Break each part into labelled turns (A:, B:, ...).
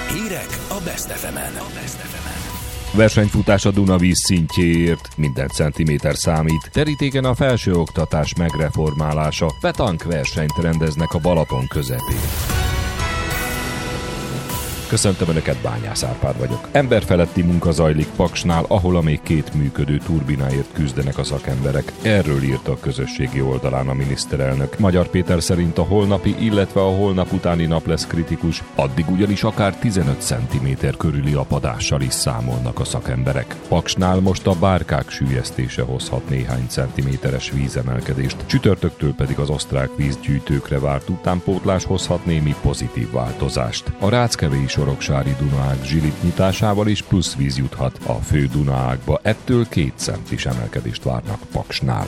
A: Hírek a Best FM-en.
B: Versenyfutás a Dunavíz szintjéért, minden centiméter számít. Terítéken a felsőoktatás megreformálása, petank versenyt rendeznek a Balaton közepén. Köszöntöm Önöket, Bányász Árpád vagyok. Emberfeletti munka zajlik Paksnál, ahol a még 2 működő turbináért küzdenek a szakemberek. Erről írta a közösségi oldalán a miniszterelnök. Magyar Péter szerint a holnapi, illetve a holnap utáni nap lesz kritikus, addig ugyanis akár 15 cm körüli apadással is számolnak a szakemberek. Paksnál most a bárkák süllyesztése hozhat néhány centiméteres vízemelkedést, csütörtöktől pedig az osztrák vízgyűjtőkre várt utánpótlás hozhat némi pozitív változást. A ráckevei Soroksári Dunaág zsilit nyitásával is plusz víz juthat a fő Dunaágba, ettől 2 centis emelkedést várnak Paksnál.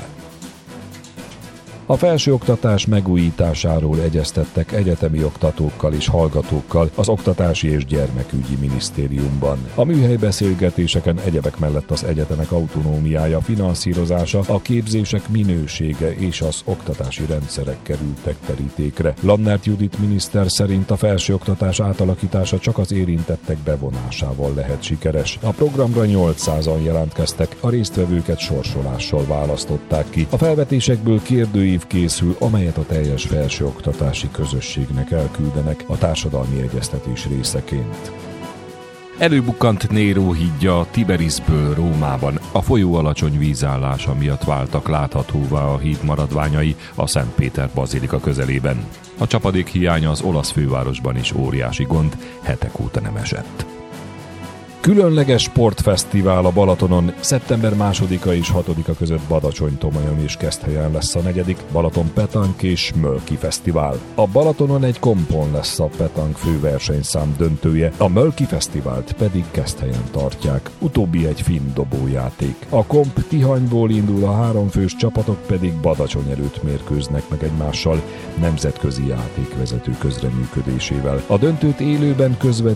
B: A felsőoktatás megújításáról egyeztettek egyetemi oktatókkal és hallgatókkal az Oktatási és Gyermekügyi Minisztériumban. A műhelybeszélgetéseken egyebek mellett az egyetemek autonómiája, finanszírozása, a képzések minősége és az oktatási rendszerek kerültek terítékre. Lannert Judit miniszter szerint a felsőoktatás átalakítása csak az érintettek bevonásával lehet sikeres. A programra 800-an jelentkeztek, a résztvevőket sorsolással választották ki. A felvetésekből kérdőív készül, amelyet a teljes felsőoktatási közösségnek elküldenek a társadalmi egyeztetés részeként. Előbukkant Néró hídja Tiberisből Rómában. A folyó alacsony vízállása miatt váltak láthatóvá a híd maradványai a Szent Péter bazilika közelében. A csapadék hiánya az olasz fővárosban is óriási gond, hetek óta nem esett. Különleges sportfesztivál a Balatonon szeptember 2-a és 6-a között Badacsony-Tomajon és Keszthelyen lesz a 4. Balaton Petank és Mölki Fesztivál. A Balatonon egy kompon lesz a petank főversenyszám döntője, a Mölki Fesztivált pedig Keszthelyen tartják. Utóbbi egy finn dobójáték. A komp Tihanyból indul, a 3 fős csapatok pedig Badacsony előtt mérkőznek meg egymással nemzetközi játékvezető közreműködésével. A döntőt élőben